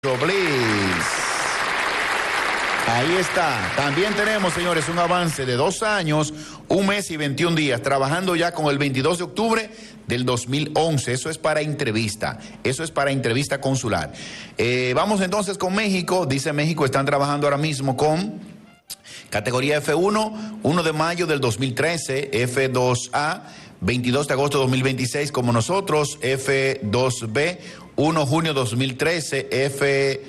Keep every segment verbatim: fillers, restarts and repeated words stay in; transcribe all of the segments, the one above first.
Please. Ahí está. También tenemos, señores, un avance de dos años, un mes y veintiún días, trabajando ya con el veintidós de octubre del dos mil once. Eso es para entrevista. Eso es para entrevista consular. Eh, vamos entonces con México. Dice México, están trabajando ahora mismo con categoría F uno, uno de mayo del dos mil trece, F dos A, veintidós de agosto de dos mil veintiséis, como nosotros, F dos B, uno de junio de dos mil trece, F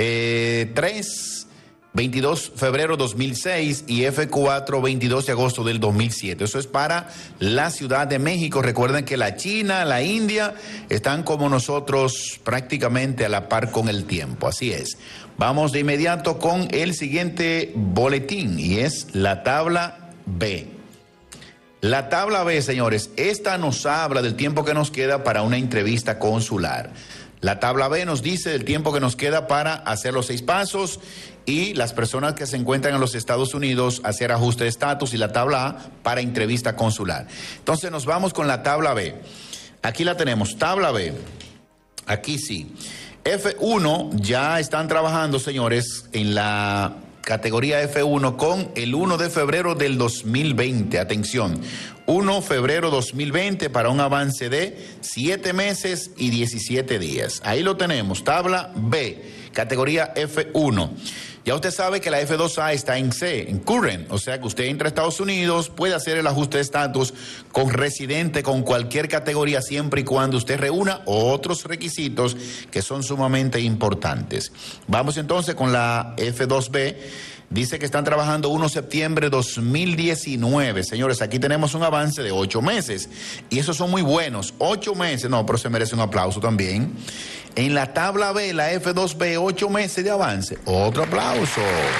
tres, veintidós de febrero de dos mil seis y F cuatro, veintidós de agosto del dos mil siete. Eso es para la Ciudad de México. Recuerden que la China, la India están como nosotros prácticamente a la par con el tiempo. Así es. Vamos de inmediato con el siguiente boletín y es la tabla B. La tabla B, señores, esta nos habla del tiempo que nos queda para una entrevista consular. La tabla B nos dice del tiempo que nos queda para hacer los seis pasos y las personas que se encuentran en los Estados Unidos hacer ajuste de estatus, y la tabla A para entrevista consular. Entonces nos vamos con la tabla B. Aquí la tenemos, tabla B. Aquí sí. F uno ya están trabajando, señores, en la categoría F uno con el uno de febrero del dos mil veinte. Atención, uno de febrero dos mil veinte para un avance de siete meses y diecisiete días. Ahí lo tenemos, tabla B, categoría F uno. Ya usted sabe que la F dos A está en C, en current, o sea que usted entra a Estados Unidos, puede hacer el ajuste de estatus con residente, con cualquier categoría, siempre y cuando usted reúna otros requisitos que son sumamente importantes. Vamos entonces con la F dos B. Dice que están trabajando uno de septiembre de dos mil diecinueve. Señores, aquí tenemos un avance de ocho meses. Y esos son muy buenos. Ocho meses. No, pero se merece un aplauso también. En la tabla B, la F dos B, ocho meses de avance. Otro aplauso.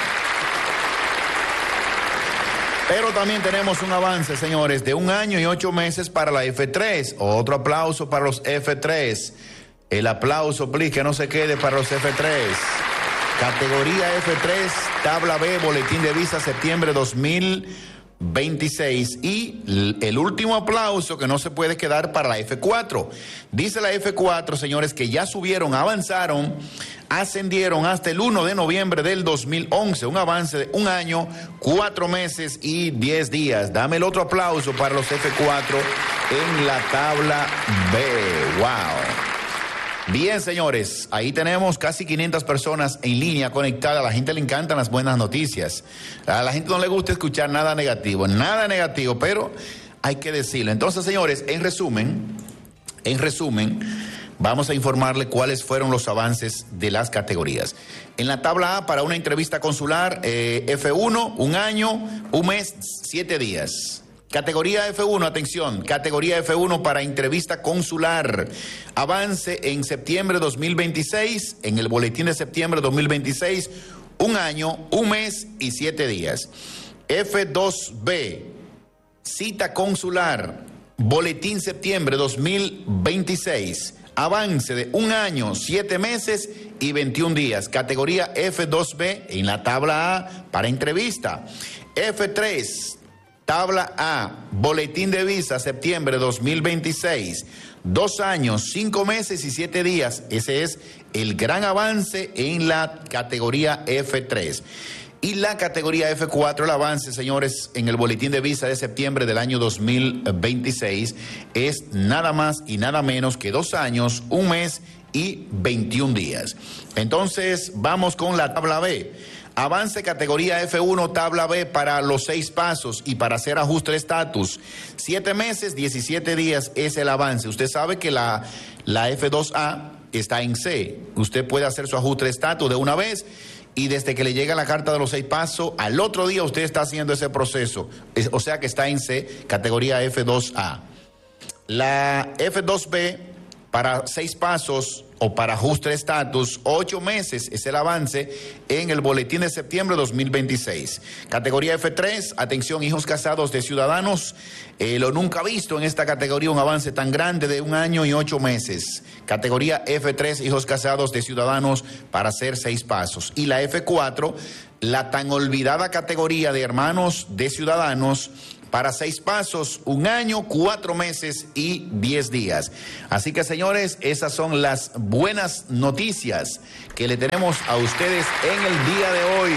Pero también tenemos un avance, señores, de un año y ocho meses para la F tres. Otro aplauso para los F tres. El aplauso, please, que no se quede para los F tres. Categoría F tres, tabla B, boletín de visa septiembre dos mil veintiséis. Y el último aplauso que no se puede quedar para la F cuatro. Dice la F cuatro, señores, que ya subieron, avanzaron, ascendieron hasta el uno de noviembre del dos mil once. Un avance de un año, cuatro meses y diez días. Dame el otro aplauso para los F cuatro en la tabla B. ¡Wow! Bien, señores, ahí tenemos casi quinientas personas en línea conectadas. A la gente le encantan las buenas noticias. A la gente no le gusta escuchar nada negativo, nada negativo, pero hay que decirlo. Entonces, señores, en resumen, en resumen, vamos a informarle cuáles fueron los avances de las categorías. En la tabla A, para una entrevista consular, eh, F uno, un año, un mes, siete días. Categoría F uno, atención, categoría F uno para entrevista consular. Avance en septiembre de dos mil veintiséis, en el boletín de septiembre de dos mil veintiséis, un año, un mes y siete días. F dos B, cita consular, boletín septiembre dos mil veintiséis. Avance de un año, siete meses y veintiún días. Categoría F dos B en la tabla A para entrevista. F tres, tabla A, boletín de visa, septiembre dos mil veintiséis, dos años, cinco meses y siete días. Ese es el gran avance en la categoría F tres. Y la categoría F cuatro, el avance, señores, en el boletín de visa de septiembre del año dos mil veintiséis es nada más y nada menos que dos años, un mes y veintiún días. Entonces, vamos con la tabla B. Avance categoría F uno, tabla B para los seis pasos y para hacer ajuste de estatus. Siete meses, diecisiete días es el avance. Usted sabe que la, la F dos A está en C. Usted puede hacer su ajuste de estatus de una vez y desde que le llega la carta de los seis pasos, al otro día usted está haciendo ese proceso. O sea que está en C, categoría F dos A. La F dos B para seis pasos o para ajuste de estatus, ocho meses es el avance en el boletín de septiembre de dos mil veintiséis. Categoría F tres, atención, hijos casados de ciudadanos, eh, lo nunca visto en esta categoría, un avance tan grande de un año y ocho meses. Categoría F tres, hijos casados de ciudadanos para hacer seis pasos. Y la F cuatro, la tan olvidada categoría de hermanos de ciudadanos para seis pasos, un año, cuatro meses y diez días. Así que, señores, esas son las buenas noticias que le tenemos a ustedes en el día de hoy.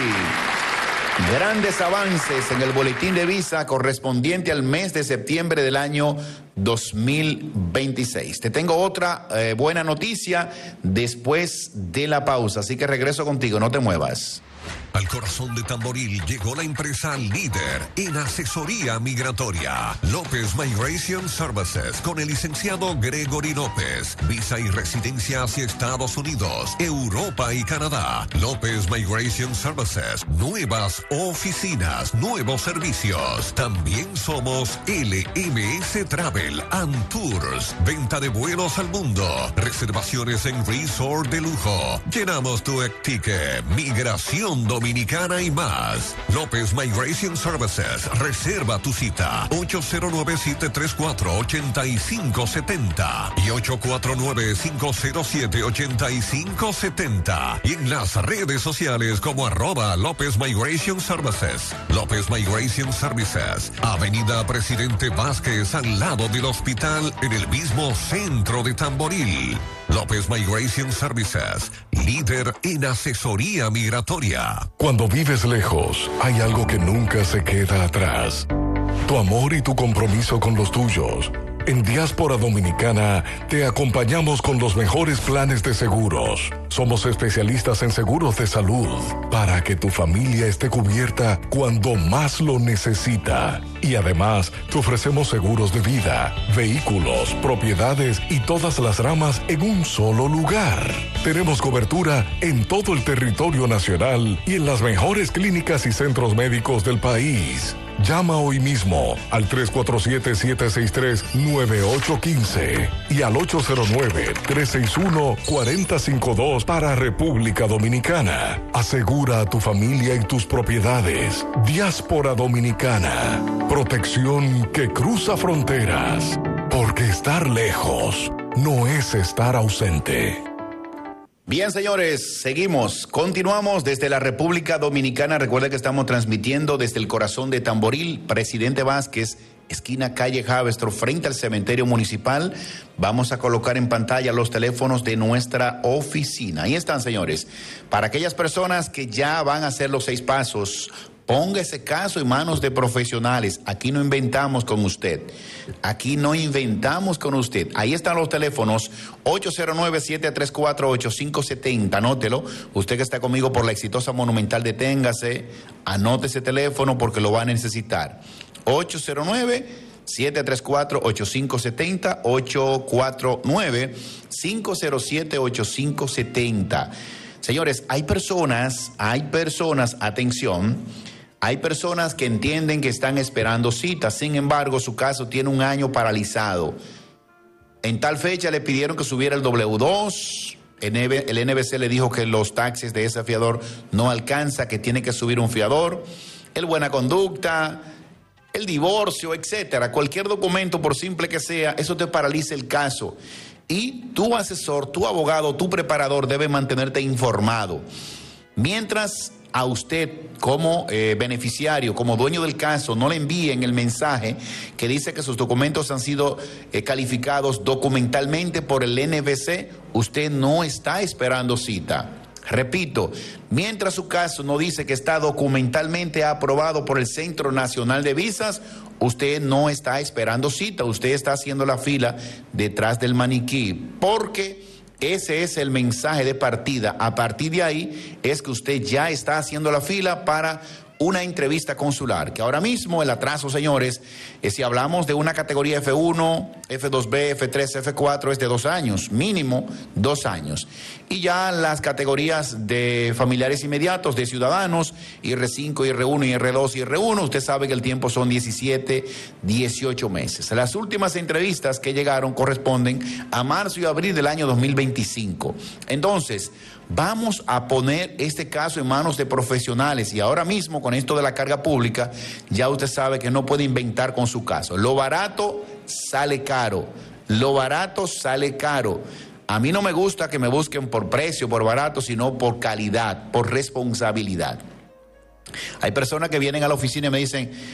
Grandes avances en el boletín de visa correspondiente al mes de septiembre del año dos mil veintiséis. Te tengo otra eh, buena noticia después de la pausa, así que regreso contigo, no te muevas. Al corazón de Tamboril llegó la empresa líder en asesoría migratoria, López Migration Services, con el licenciado Gregory López. Visa y residencia hacia Estados Unidos, Europa y Canadá. López Migration Services, nuevas oficinas, nuevos servicios. También somos L M S Travel and Tours, venta de vuelos al mundo, reservaciones en resort de lujo. Llenamos tu ticket, migración dominicana y más. López Migration Services, reserva tu cita ocho cero nueve, siete tres cuatro, ocho cinco siete cero y ocho cuatro nueve, cinco cero siete, ocho cinco siete cero y en las redes sociales como arroba López Migration Services. López Migration Services, Avenida Presidente Vázquez, al lado del hospital, en el mismo centro de Tamboril. López Migration Services, líder en asesoría migratoria. Cuando vives lejos, hay algo que nunca se queda atrás. Tu amor y tu compromiso con los tuyos. En Diáspora Dominicana te acompañamos con los mejores planes de seguros. Somos especialistas en seguros de salud para que tu familia esté cubierta cuando más lo necesita. Y además, te ofrecemos seguros de vida, vehículos, propiedades y todas las ramas en un solo lugar. Tenemos cobertura en todo el territorio nacional y en las mejores clínicas y centros médicos del país. Llama hoy mismo al tres cuatro siete, siete seis tres, nueve ocho uno cinco y al ocho cero nueve, tres seis uno, cuatro cero cinco dos para República Dominicana. Asegura a tu familia y tus propiedades. Diáspora Dominicana. Protección que cruza fronteras. Porque estar lejos no es estar ausente. Bien, señores, seguimos, continuamos desde la República Dominicana. Recuerden que estamos transmitiendo desde el corazón de Tamboril, Presidente Vázquez, esquina calle Javestro, frente al cementerio municipal. Vamos a colocar en pantalla los teléfonos de nuestra oficina. Ahí están, señores. Para aquellas personas que ya van a hacer los seis pasos, ponga ese caso en manos de profesionales. Aquí no inventamos con usted. Aquí no inventamos con usted. Ahí están los teléfonos ocho cero nueve, siete tres cuatro, ocho cinco siete cero. Anótelo. Usted que está conmigo por la exitosa Monumental, deténgase. Anote ese teléfono porque lo va a necesitar. ocho cero nueve, siete tres cuatro, ocho cinco siete cero, ocho cuatro nueve, cinco cero siete, ocho cinco siete cero. Señores, hay personas, hay personas, atención, hay personas que entienden que están esperando citas, sin embargo, su caso tiene un año paralizado. En tal fecha le pidieron que subiera el doble u dos, el N B C le dijo que los taxes de ese fiador no alcanza, que tiene que subir un fiador, el buena conducta, el divorcio, etcétera. Cualquier documento, por simple que sea, eso te paraliza el caso. Y tu asesor, tu abogado, tu preparador debe mantenerte informado. Mientras a usted como eh, beneficiario, como dueño del caso, no le envíen el mensaje que dice que sus documentos han sido eh, calificados documentalmente por el N B C, usted no está esperando cita. Repito, mientras su caso no dice que está documentalmente aprobado por el Centro Nacional de Visas, usted no está esperando cita, usted está haciendo la fila detrás del maniquí, porque ese es el mensaje de partida. A partir de ahí es que usted ya está haciendo la fila para una entrevista consular, que ahora mismo el atraso, señores, es si hablamos de una categoría F uno, F dos B, F tres, F cuatro, es de dos años, mínimo dos años. Y ya las categorías de familiares inmediatos, de ciudadanos, I R cinco, I R uno, I R dos y I R uno, usted sabe que el tiempo son diecisiete, dieciocho meses. Las últimas entrevistas que llegaron corresponden a marzo y abril del año dos mil veinticinco. Entonces, vamos a poner este caso en manos de profesionales y ahora mismo con esto de la carga pública, ya usted sabe que no puede inventar con su caso. Lo barato sale caro, lo barato sale caro. A mí no me gusta que me busquen por precio, por barato, sino por calidad, por responsabilidad. Hay personas que vienen a la oficina y me dicen,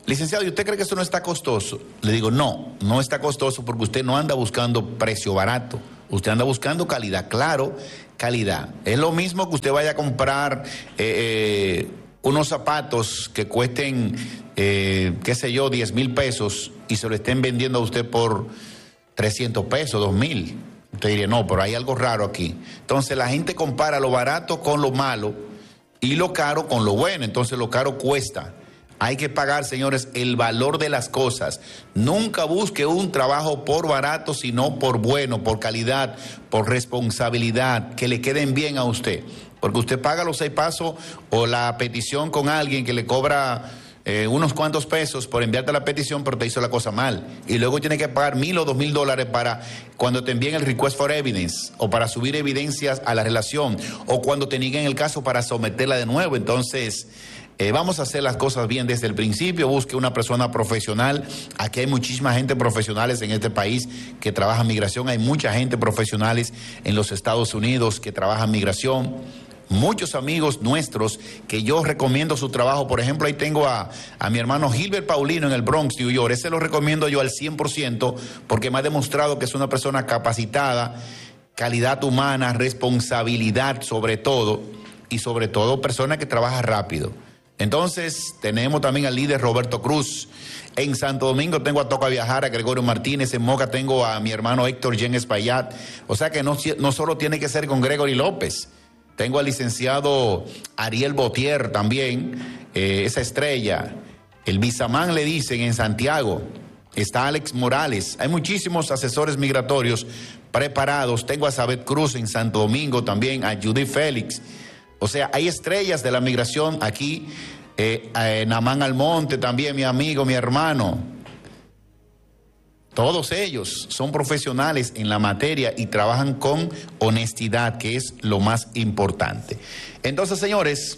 licenciado, ¿y usted cree que eso no está costoso? Le digo, no, no está costoso porque usted no anda buscando precio barato. Usted anda buscando calidad, claro, calidad. Es lo mismo que usted vaya a comprar eh, eh, unos zapatos que cuesten, eh, qué sé yo, diez mil pesos y se lo estén vendiendo a usted por trescientos pesos, dos mil. Usted diría, no, pero hay algo raro aquí. Entonces la gente compara lo barato con lo malo y lo caro con lo bueno. Entonces lo caro cuesta. Hay que pagar, señores, el valor de las cosas. Nunca busque un trabajo por barato, sino por bueno, por calidad, por responsabilidad, que le queden bien a usted. Porque usted paga los seis pasos o la petición con alguien que le cobra eh, unos cuantos pesos por enviarte la petición, pero te hizo la cosa mal. Y luego tiene que pagar mil o dos mil dólares para cuando te envíen el request for evidence o para subir evidencias a la relación o cuando te nieguen el caso para someterla de nuevo. Entonces... Eh, vamos a hacer las cosas bien desde el principio. Busque una persona profesional. Aquí hay muchísima gente profesionales en este país que trabaja en migración. Hay mucha gente profesionales en los Estados Unidos que trabaja en migración. Muchos amigos nuestros que yo recomiendo su trabajo. Por ejemplo, ahí tengo a, a mi hermano Gilbert Paulino en el Bronx, New York. Ese lo recomiendo yo al cien por ciento porque me ha demostrado que es una persona capacitada, calidad humana, responsabilidad sobre todo, y sobre todo persona que trabaja rápido. Entonces, tenemos también al líder Roberto Cruz. En Santo Domingo tengo a Toca Viajar, a Gregorio Martínez. En Moca tengo a mi hermano Héctor Jen Espaillat. O sea que no, no solo tiene que ser con Gregory López. Tengo al licenciado Ariel Botier también, eh, esa estrella. El Bizamán le dicen en Santiago. Está Alex Morales. Hay muchísimos asesores migratorios preparados. Tengo a Sabet Cruz en Santo Domingo también, a Judy Félix. O sea, hay estrellas de la migración aquí, eh, eh, Namán Almonte también, mi amigo, mi hermano. Todos ellos son profesionales en la materia y trabajan con honestidad, que es lo más importante. Entonces, señores,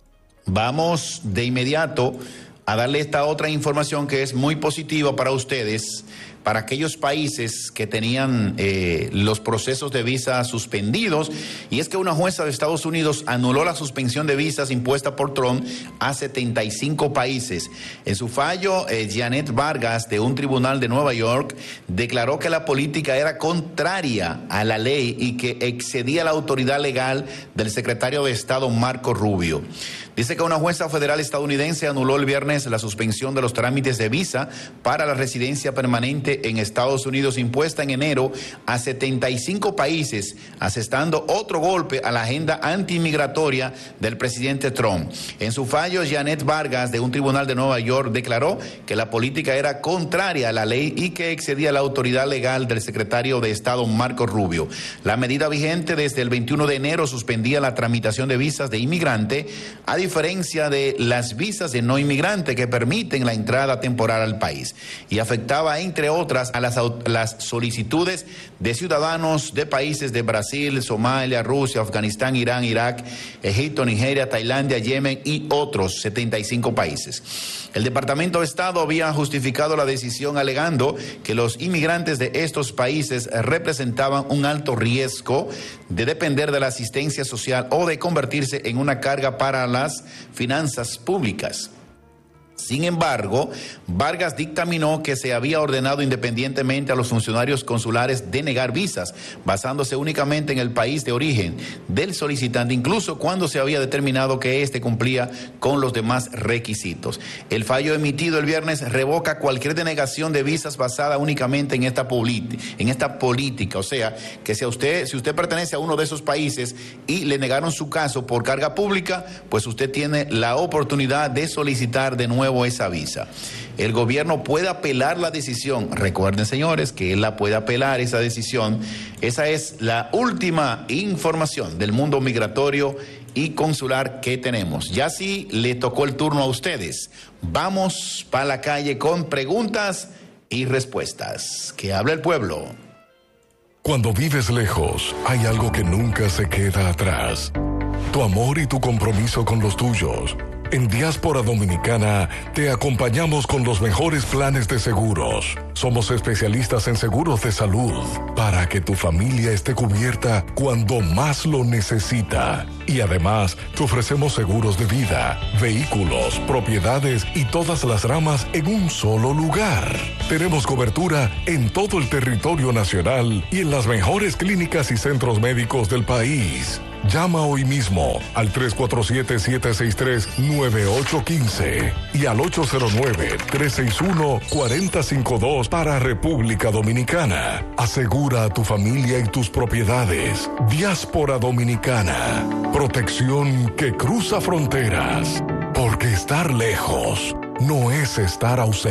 vamos de inmediato a darle esta otra información que es muy positiva para ustedes, para aquellos países que tenían eh, los procesos de visa suspendidos, y es que una jueza de Estados Unidos anuló la suspensión de visas impuesta por Trump a setenta y cinco países. En su fallo, eh, Janet Vargas, de un tribunal de Nueva York, declaró que la política era contraria a la ley y que excedía la autoridad legal del secretario de Estado Marco Rubio. Dice que una jueza federal estadounidense anuló el viernes la suspensión de los trámites de visa para la residencia permanente en Estados Unidos impuesta en enero a setenta y cinco países, asestando otro golpe a la agenda antimigratoria del presidente Trump. En su fallo, Janet Vargas, de un tribunal de Nueva York, declaró que la política era contraria a la ley y que excedía la autoridad legal del secretario de Estado Marco Rubio. La medida vigente desde el veintiuno de enero suspendía la tramitación de visas de inmigrante, a diferencia de las visas de no inmigrante que permiten la entrada temporal al país, y afectaba, entre otras, a las, las solicitudes de ciudadanos de países de Brasil, Somalia, Rusia, Afganistán, Irán, Irak, Egipto, Nigeria, Tailandia, Yemen y otros setenta y cinco países. El Departamento de Estado había justificado la decisión alegando que los inmigrantes de estos países representaban un alto riesgo de depender de la asistencia social o de convertirse en una carga para las finanzas públicas. Sin embargo, Vargas dictaminó que se había ordenado independientemente a los funcionarios consulares denegar visas, basándose únicamente en el país de origen del solicitante, incluso cuando se había determinado que éste cumplía con los demás requisitos. El fallo emitido el viernes revoca cualquier denegación de visas basada únicamente en esta, en esta política. O sea, que si, a usted, si usted pertenece a uno de esos países y le negaron su caso por carga pública, pues usted tiene la oportunidad de solicitar de nuevo esa visa. El gobierno puede apelar la decisión. Recuerden, señores, que él la puede apelar esa decisión. Esa es la última información del mundo migratorio y consular que tenemos. Ya sí le tocó el turno a ustedes. Vamos para la calle con preguntas y respuestas. Que hable el pueblo. Cuando vives lejos, hay algo que nunca se queda atrás. Tu amor y tu compromiso con los tuyos. En Diáspora Dominicana te acompañamos con los mejores planes de seguros. Somos especialistas en seguros de salud para que tu familia esté cubierta cuando más lo necesita. Y además, te ofrecemos seguros de vida, vehículos, propiedades y todas las ramas en un solo lugar. Tenemos cobertura en todo el territorio nacional y en las mejores clínicas y centros médicos del país. Llama hoy mismo al tres cuatro siete, siete seis tres, nueve ocho uno cinco y al ocho cero nueve, tres seis uno, cuatro cero cinco dos para República Dominicana. Asegura a tu familia y tus propiedades. Diáspora Dominicana. Protección que cruza fronteras. Porque estar lejos no es estar ausente.